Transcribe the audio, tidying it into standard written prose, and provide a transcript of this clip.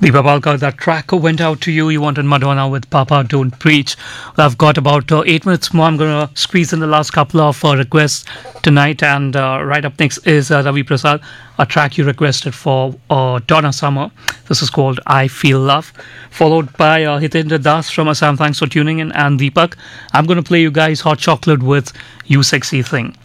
Deepa Palka, that track went out to you. You wanted Madonna with Papa Don't Preach. Well, I've got about 8 minutes more. I'm going to squeeze in the last couple of requests tonight. And right up next is Ravi Prasad, a track you requested for Donna Summer. This is called I Feel Love. Followed by Hitendra Das from Assam. Thanks for tuning in. And Deepak, I'm going to play you guys Hot Chocolate with You Sexy Thing.